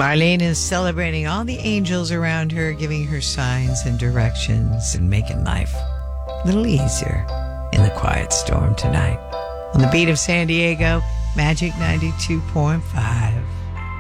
Marlene is celebrating all the angels around her, giving her signs and directions and making life a little easier in the quiet storm tonight. On the beat of San Diego, Magic 92.5.